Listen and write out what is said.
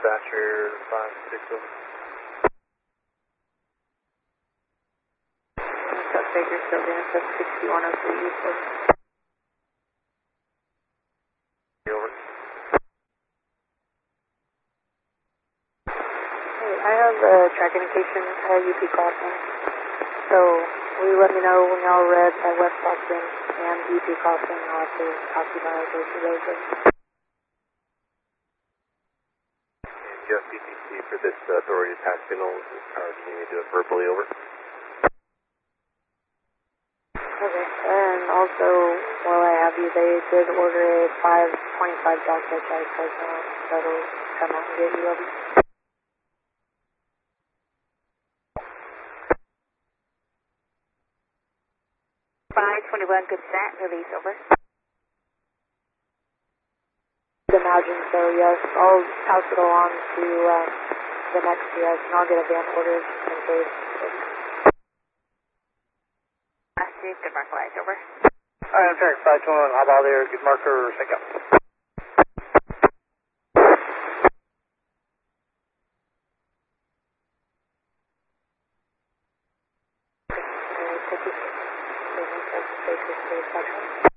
dispatcher 5-6 over. South Bakersfield, NSF 6103 East over. Over. Hey, I have a track indication at UP Crossing. So, will you let me know when y'all read at West Crossing and UP Crossing? I'll have to occupy both of those. Jeff BTC for this authority to pass signals. Do you need to do it verbally over? Okay, and also, while I have you, they did order a 525 dog catch out of Fresno that'll come out and get you over. Good set, release over. Imagine, so yes, I'll pass it along to the next US and I'll get a van ordered in case. Good marker lights over. Alright, I'm track 521, how about there, good marker, check out. Thank you.